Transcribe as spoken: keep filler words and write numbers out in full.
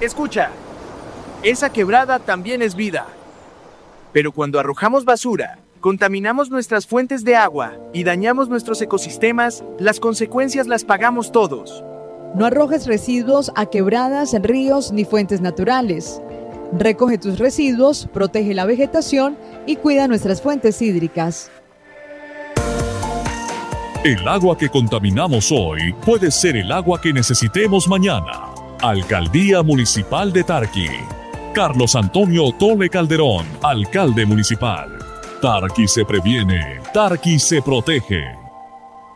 Escucha, esa quebrada también es vida. Pero cuando arrojamos basura, contaminamos nuestras fuentes de agua y dañamos nuestros ecosistemas, las consecuencias las pagamos todos. No arrojes residuos a quebradas, ríos ni fuentes naturales. Recoge tus residuos, protege la vegetación y cuida nuestras fuentes hídricas. El agua que contaminamos hoy puede ser el agua que necesitemos mañana. Alcaldía Municipal de Tarqui. Carlos Antonio Tole Calderón, alcalde municipal. Tarqui se previene, Tarqui se protege.